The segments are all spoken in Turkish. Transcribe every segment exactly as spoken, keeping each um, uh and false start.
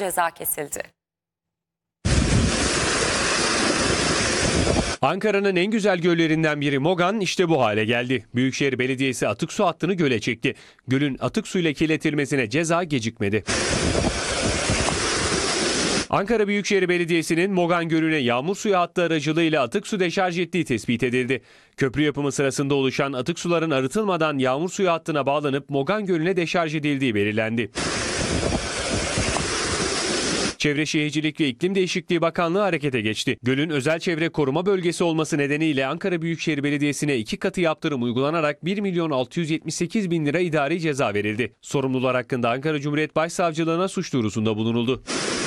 ceza kesildi. Ankara'nın en güzel göllerinden biri Mogan işte bu hale geldi. Büyükşehir Belediyesi atık su hattını göle çekti. Gölün atık suyla kirletilmesine ceza gecikmedi. Ankara Büyükşehir Belediyesi'nin Mogan Gölü'ne yağmur suyu hattı aracılığıyla atık su deşarj ettiği tespit edildi. Köprü yapımı sırasında oluşan atık suların arıtılmadan yağmur suyu hattına bağlanıp Mogan Gölü'ne deşarj edildiği belirlendi. Çevre Şehircilik ve İklim Değişikliği Bakanlığı harekete geçti. Gölün özel çevre koruma bölgesi olması nedeniyle Ankara Büyükşehir Belediyesi'ne iki katı yaptırım uygulanarak bir milyon altı yüz yetmiş sekiz bin lira idari ceza verildi. Sorumlular hakkında Ankara Cumhuriyet Başsavcılığına suç duyurusunda bulunuldu.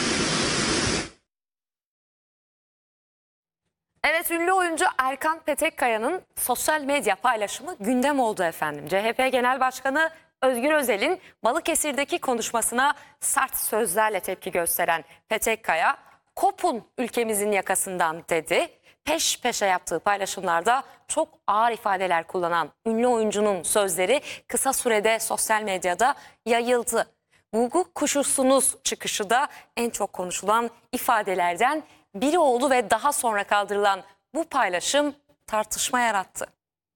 Evet, ünlü oyuncu Erkan Petekkaya'nın sosyal medya paylaşımı gündem oldu efendim. C H P Genel Başkanı Özgür Özel'in Balıkesir'deki konuşmasına sert sözlerle tepki gösteren Petekkaya, "Kopun ülkemizin yakasından" dedi. Peş peşe yaptığı paylaşımlarda çok ağır ifadeler kullanan ünlü oyuncunun sözleri kısa sürede sosyal medyada yayıldı. "Guguk kuşusunuz" çıkışı da en çok konuşulan ifadelerden biri oldu ve daha sonra kaldırılan bu paylaşım tartışma yarattı.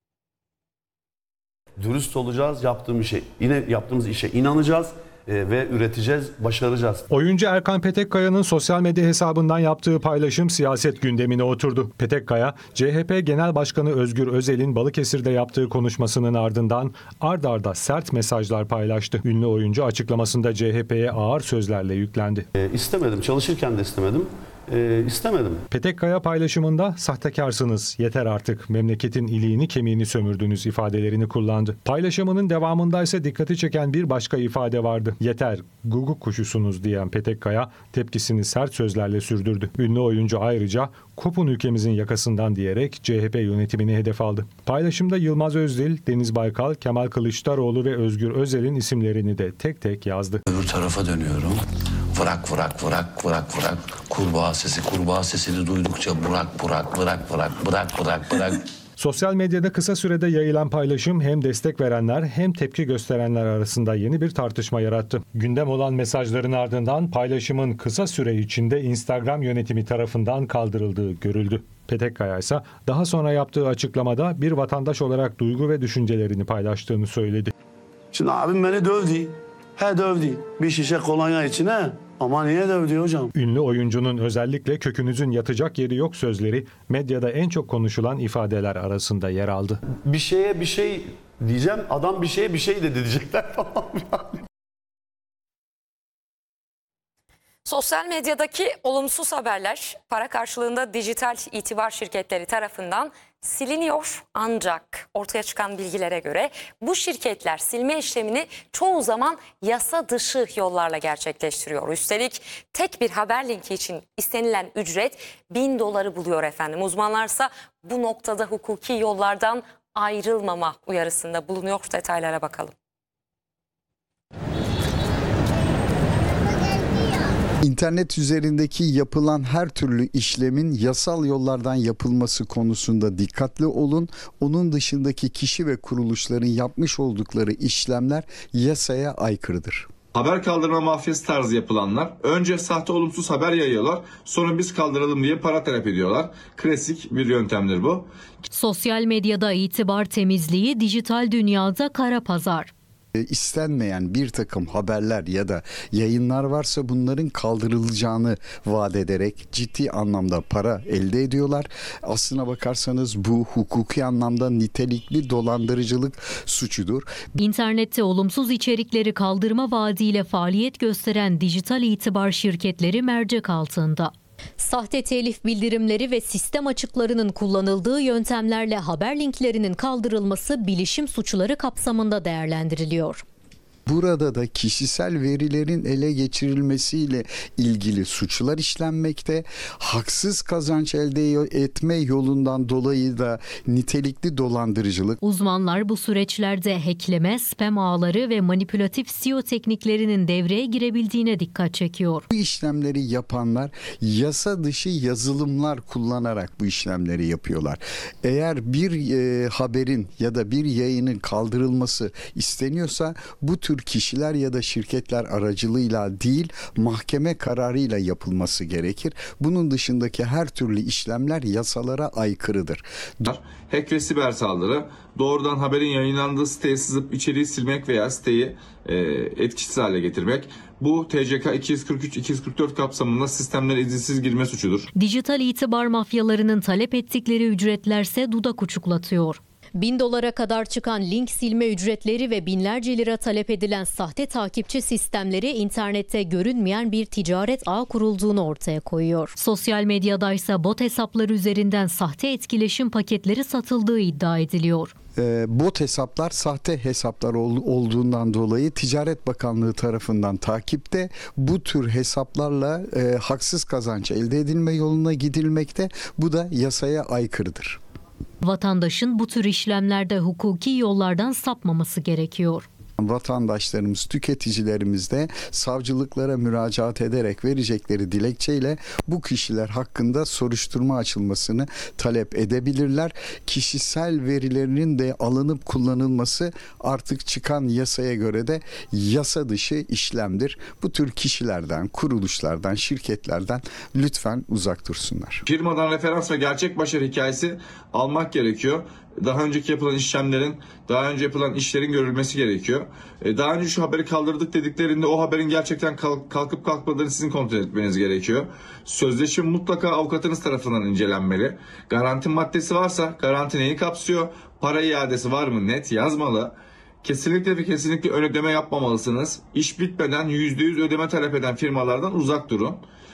Dürüst olacağız, yaptığımız şey, yine yaptığımız işe inanacağız e, ve üreteceğiz, başaracağız. Oyuncu Erkan Petekkaya'nın sosyal medya hesabından yaptığı paylaşım siyaset gündemine oturdu. Petekkaya, C H P Genel Başkanı Özgür Özel'in Balıkesir'de yaptığı konuşmasının ardından ard arda sert mesajlar paylaştı. Ünlü oyuncu açıklamasında C H P'ye ağır sözlerle yüklendi. E, istemedim, çalışırken de istemedim. E, istemedim. Petekkaya paylaşımında "Sahtekarsınız, yeter artık, memleketin iliğini kemiğini sömürdünüz" ifadelerini kullandı. Paylaşımının devamında ise dikkati çeken bir başka ifade vardı. "Yeter, guguk kuşusunuz" diyen Petekkaya tepkisini sert sözlerle sürdürdü. Ünlü oyuncu ayrıca "Kopun ülkemizin yakasından" diyerek C H P yönetimini hedef aldı. Paylaşımda Yılmaz Özdil, Deniz Baykal, Kemal Kılıçdaroğlu ve Özgür Özel'in isimlerini de tek tek yazdı. Öbür tarafa dönüyorum. Vırak vırak vırak vırak vırak. Kurbağa sesi, kurbağa sesini duydukça bırak bırak bırak bırak bırak bırak bırak. Sosyal medyada kısa sürede yayılan paylaşım hem destek verenler hem tepki gösterenler arasında yeni bir tartışma yarattı. Gündem olan mesajların ardından paylaşımın kısa süre içinde Instagram yönetimi tarafından kaldırıldığı görüldü. Petekkaya ise daha sonra yaptığı açıklamada bir vatandaş olarak duygu ve düşüncelerini paylaştığını söyledi. Şimdi abim beni dövdü. He dövdü. Bir şişe kolonya içine. Ama niye dövdü hocam? Ünlü oyuncunun özellikle "kökünüzün yatacak yeri yok" sözleri medyada en çok konuşulan ifadeler arasında yer aldı. Bir şeye bir şey diyeceğim, adam bir şeye bir şey dedi diyecekler falan yani. Sosyal medyadaki olumsuz haberler para karşılığında dijital itibar şirketleri tarafından siliniyor, ancak ortaya çıkan bilgilere göre bu şirketler silme işlemini çoğu zaman yasa dışı yollarla gerçekleştiriyor. Üstelik tek bir haber linki için istenilen ücret bin doları buluyor efendim. Uzmanlarsa bu noktada hukuki yollardan ayrılmama uyarısında bulunuyor. Detaylara bakalım. İnternet üzerindeki yapılan her türlü işlemin yasal yollardan yapılması konusunda dikkatli olun. Onun dışındaki kişi ve kuruluşların yapmış oldukları işlemler yasaya aykırıdır. Haber kaldırma mafyası tarzı yapılanlar önce sahte olumsuz haber yayıyorlar, sonra biz kaldıralım diye para talep ediyorlar. Klasik bir yöntemdir bu. Sosyal medyada itibar temizliği, dijital dünyada kara pazar. İstenmeyen bir takım haberler ya da yayınlar varsa bunların kaldırılacağını vaat ederek ciddi anlamda para elde ediyorlar. Aslına bakarsanız bu hukuki anlamda nitelikli dolandırıcılık suçudur. İnternette olumsuz içerikleri kaldırma vaadiyle faaliyet gösteren dijital itibar şirketleri mercek altında. Sahte telif bildirimleri ve sistem açıklarının kullanıldığı yöntemlerle haber linklerinin kaldırılması bilişim suçları kapsamında değerlendiriliyor. Burada da kişisel verilerin ele geçirilmesiyle ilgili suçlar işlenmekte. Haksız kazanç elde etme yolundan dolayı da nitelikli dolandırıcılık. Uzmanlar bu süreçlerde hackleme, spam ağları ve manipülatif S E O tekniklerinin devreye girebildiğine dikkat çekiyor. Bu işlemleri yapanlar yasa dışı yazılımlar kullanarak bu işlemleri yapıyorlar. Eğer bir e, haberin ya da bir yayının kaldırılması isteniyorsa bu tür tür kişiler ya da şirketler aracılığıyla değil, mahkeme kararıyla yapılması gerekir. Bunun dışındaki her türlü işlemler yasalara aykırıdır. Hack ve siber saldırı, doğrudan haberin yayınlandığı siteye sızıp içeriği silmek veya siteyi e, etkisiz hale getirmek. Bu T C K iki yüz kırk üç iki yüz kırk dört kapsamında sistemlere izinsiz girme suçudur. Dijital itibar mafyalarının talep ettikleri ücretlerse dudak uçuklatıyor. Bin dolara kadar çıkan link silme ücretleri ve binlerce lira talep edilen sahte takipçi sistemleri internette görünmeyen bir ticaret ağı kurulduğunu ortaya koyuyor. Sosyal medyada ise bot hesapları üzerinden sahte etkileşim paketleri satıldığı iddia ediliyor. E, bot hesaplar sahte hesaplar ol, olduğundan dolayı Ticaret Bakanlığı tarafından takipte, bu tür hesaplarla e, haksız kazanç elde edilme yoluna gidilmekte. Bu da yasaya aykırıdır. Vatandaşın bu tür işlemlerde hukuki yollardan sapmaması gerekiyor. Vatandaşlarımız, tüketicilerimiz de savcılıklara müracaat ederek verecekleri dilekçeyle bu kişiler hakkında soruşturma açılmasını talep edebilirler. Kişisel verilerinin de alınıp kullanılması artık çıkan yasaya göre de yasa dışı işlemdir. Bu tür kişilerden, kuruluşlardan, şirketlerden lütfen uzak dursunlar. Firmadan referans ve gerçek başarı hikayesi almak gerekiyor. Daha önceki yapılan işlemlerin, daha önce yapılan işlerin görülmesi gerekiyor. Daha önce şu haberi kaldırdık dediklerinde o haberin gerçekten kalkıp kalkmadığını sizin kontrol etmeniz gerekiyor. Sözleşme mutlaka avukatınız tarafından incelenmeli. Garanti maddesi varsa garanti neyi kapsıyor? Para iadesi var mı? Net yazmalı. Kesinlikle ve kesinlikle ön ödeme yapmamalısınız. İş bitmeden yüzde yüz ödeme talep eden firmalardan uzak durun.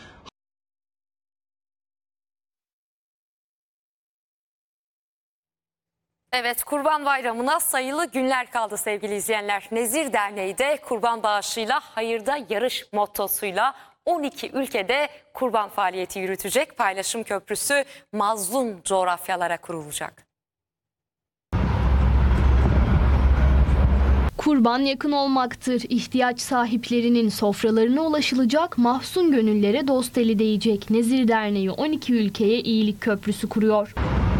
Evet, Kurban Bayramı'na sayılı günler kaldı sevgili izleyenler. Nezir Derneği de kurban bağışıyla hayırda yarış mottosuyla on iki ülkede kurban faaliyeti yürütecek. Paylaşım köprüsü mazlum coğrafyalara kurulacak. Kurban yakın olmaktır. İhtiyaç sahiplerinin sofralarına ulaşılacak, mahzun gönüllere dost eli değecek. Nezir Derneği on iki ülkeye iyilik köprüsü kuruyor.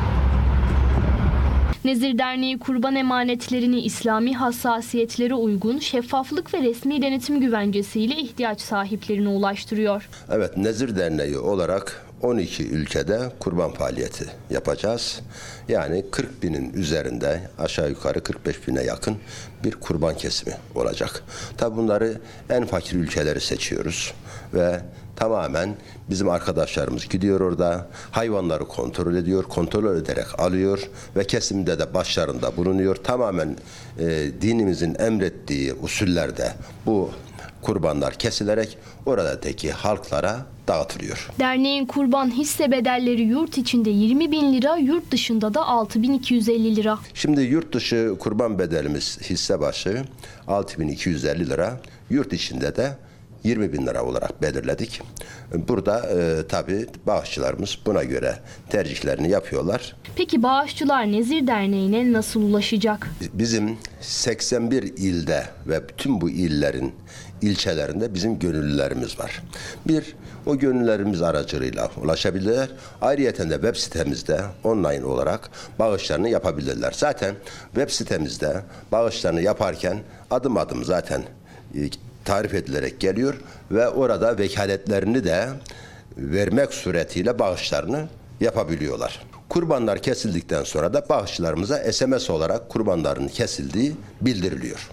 Nezir Derneği kurban emanetlerini İslami hassasiyetlere uygun şeffaflık ve resmi denetim güvencesiyle ihtiyaç sahiplerine ulaştırıyor. Evet, Nezir Derneği olarak on iki ülkede kurban faaliyeti yapacağız. Yani kırk binin üzerinde, aşağı yukarı kırk beş bine yakın bir kurban kesimi olacak. Tabi bunları en fakir ülkeleri seçiyoruz ve tamamen bizim arkadaşlarımız gidiyor orada, hayvanları kontrol ediyor, kontrol ederek alıyor ve kesimde de başlarında bulunuyor. Tamamen e, dinimizin emrettiği usullerde bu kurbanlar kesilerek oradaki halklara dağıtılıyor. Derneğin kurban hisse bedelleri yurt içinde yirmi bin lira, yurt dışında da altı bin iki yüz elli lira. Şimdi yurt dışı kurban bedelimiz hisse başı altı bin iki yüz elli lira, yurt içinde de yirmi bin lira olarak belirledik. Burada e, tabii bağışçılarımız buna göre tercihlerini yapıyorlar. Peki bağışçılar Nezir Derneği'ne nasıl ulaşacak? Bizim seksen bir ilde ve bütün bu illerin ilçelerinde bizim gönüllülerimiz var. Bir, o gönüllülerimiz aracılığıyla ulaşabilirler. Ayrıyeten de web sitemizde online olarak bağışlarını yapabilirler. Zaten web sitemizde bağışlarını yaparken adım adım zaten e, tarif edilerek geliyor ve orada vekaletlerini de vermek suretiyle bağışlarını yapabiliyorlar. Kurbanlar kesildikten sonra da bağışçılarımıza S M S olarak kurbanların kesildiği bildiriliyor.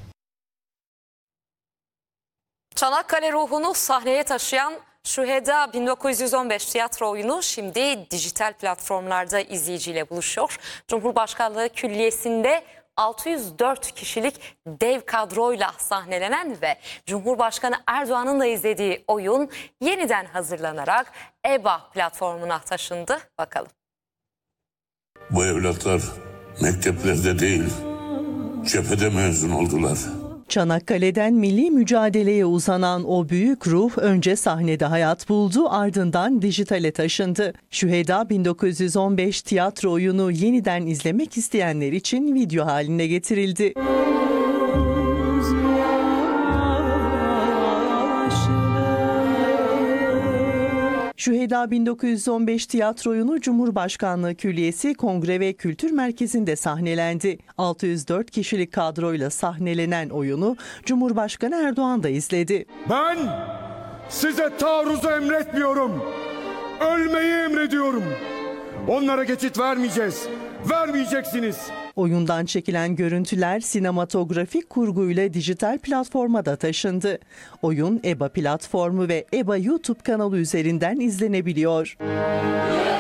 Çanakkale ruhunu sahneye taşıyan Şüheda bin dokuz yüz on beş tiyatro oyunu şimdi dijital platformlarda izleyiciyle buluşuyor. Cumhurbaşkanlığı Külliyesi'nde altı yüz dört kişilik dev kadroyla sahnelenen ve Cumhurbaşkanı Erdoğan'ın da izlediği oyun yeniden hazırlanarak E B A platformuna taşındı. Bakalım. Bu evlatlar mekteplerde değil, cephede mezun oldular. Çanakkale'den milli mücadeleye uzanan o büyük ruh önce sahnede hayat buldu, ardından dijitale taşındı. Şüheda bin dokuz yüz on beş tiyatro oyunu yeniden izlemek isteyenler için video haline getirildi. Şüheda bin dokuz yüz on beş tiyatro oyunu Cumhurbaşkanlığı Külliyesi Kongre ve Kültür Merkezi'nde sahnelendi. altı yüz dört kişilik kadroyla sahnelenen oyunu Cumhurbaşkanı Erdoğan da izledi. Ben size taarruzu emretmiyorum. Ölmeyi emrediyorum. Onlara geçit vermeyeceğiz. Vermeyeceksiniz. Oyundan çekilen görüntüler sinematografik kurguyla dijital platforma da taşındı. Oyun E B A platformu ve E B A YouTube kanalı üzerinden izlenebiliyor.